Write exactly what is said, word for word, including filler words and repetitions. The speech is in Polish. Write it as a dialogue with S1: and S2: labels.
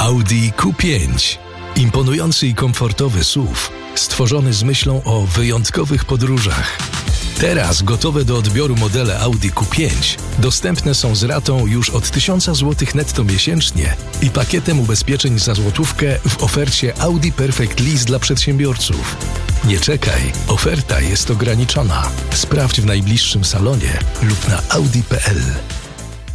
S1: Audi Q pięć. Imponujący i komfortowy S U V, stworzony z myślą o wyjątkowych podróżach. Teraz gotowe do odbioru modele Audi Q pięć dostępne są z ratą już od tysiąc złotych netto miesięcznie i pakietem ubezpieczeń za złotówkę w ofercie Audi Perfect Lease dla przedsiębiorców. Nie czekaj, oferta jest ograniczona. Sprawdź w najbliższym salonie lub na audi kropka p l.